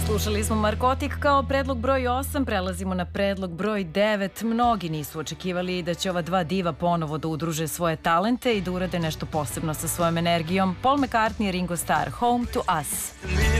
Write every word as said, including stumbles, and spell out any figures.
Slušali smo Markotik kao predlog broj osam, prelazimo na predlog broj devet. Mnogi nisu očekivali da će ova dva diva ponovo da udruže svoje talente i da urade nešto posebno sa svojom energijom. Paul McCartney i Ringo Starr, Home to Us.